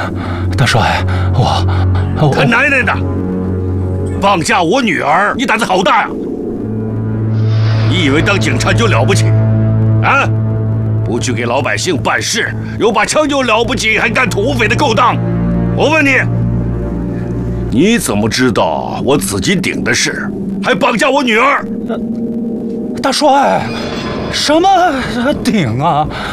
大帅，我他奶奶的！绑架我女儿，你胆子好大呀！你以为当警察就了不起？啊？不去给老百姓办事，有把枪就了不起，还干土匪的勾当？我问你，你怎么知道我紫金顶的事，还绑架我女儿？ 大帅，什么顶啊？